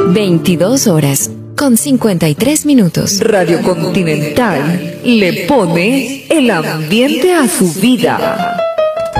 22 horas con 53 minutos. Radio Continental le pone el ambiente a su vida.